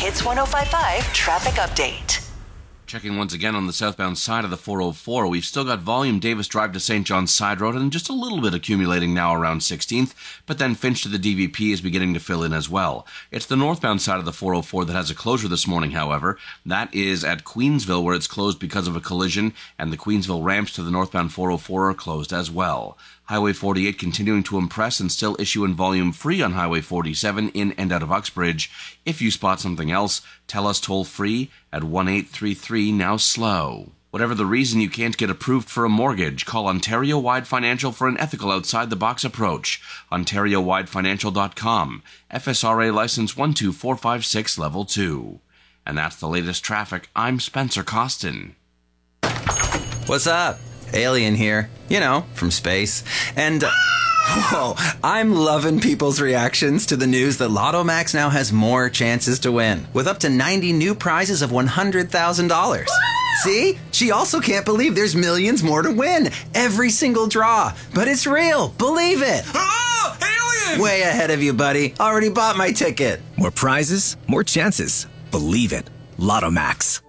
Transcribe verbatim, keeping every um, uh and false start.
Hits one oh five point five traffic update. Checking once again on the southbound side of the four oh four, we've still got volume Davis Drive to Saint John's Side Road and just a little bit accumulating now around sixteenth, but then Finch to the D V P is beginning to fill in as well. It's the northbound side of the four oh four that has a closure this morning, however. That is at Queensville, where it's closed because of a collision, and the Queensville ramps to the northbound four oh four are closed as well. Highway forty-eight continuing to impress and still issuing volume free on Highway forty-seven in and out of Uxbridge. If you spot something else, tell us toll free at one eight three three now slow. Whatever the reason you can't get approved for a mortgage, call Ontario Wide Financial for an ethical outside-the-box approach. Ontario Wide Financial dot com. F S R A license one two four five six level two. And that's the latest traffic. I'm Spencer Costin. What's up? Alien here, you know, from space. And, uh, whoa, I'm loving people's reactions to the news that Lotto Max now has more chances to win, with up to ninety new prizes of one hundred thousand dollars. See? She also can't believe there's millions more to win. Every single draw. But it's real. Believe it. Oh, alien! Way ahead of you, buddy. Already bought my ticket. More prizes, more chances. Believe it. Lotto Max.